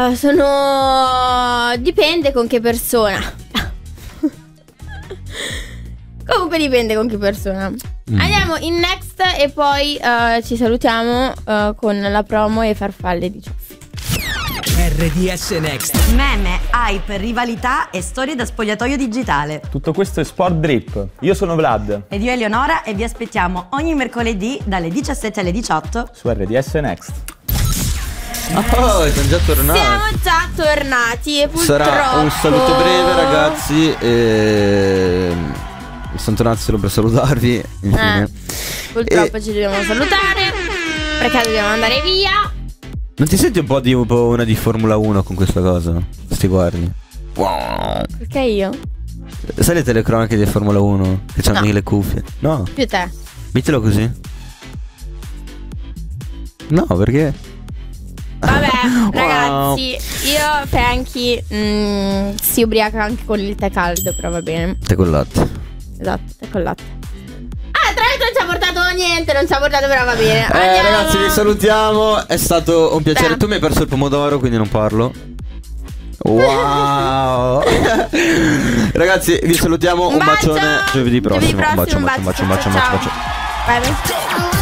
Dipende con che persona. Comunque dipende con che persona. Andiamo in next e poi ci salutiamo con la promo e farfalle di ciuffi. RDS Next. Meme, hype, rivalità e storie da spogliatoio digitale. Tutto questo è Sport Drip. Io sono Vlad. Ed io Eleonora e vi aspettiamo ogni mercoledì dalle 17 alle 18 su RDS Next. Oh, siamo già tornati. Siamo già tornati e purtroppo sarà un saluto breve, ragazzi. Sono tornato solo per salutarvi. Infine. Purtroppo ci dobbiamo salutare perché dobbiamo andare via. Non ti senti un po' una di Formula 1 con questa cosa? Sti guardi. Wow. Perché io? Sai le telecronache di Formula 1? Che c'hanno No. le cuffie? No. Più te. Mettilo così. No, perché? Vabbè, Wow. ragazzi, io Franky si ubriaca anche con il tè caldo, però va bene. Te col latte. Esatto, tè col latte. Tra l'altro non ci ha portato niente, non ci ha portato, però va bene. Andiamo. Ragazzi, vi salutiamo. È stato un piacere. Tu mi hai perso il pomodoro, quindi non parlo. Wow. Ragazzi, vi salutiamo. Un bacione. Giovedì prossimo. Un bacio. Bye bye.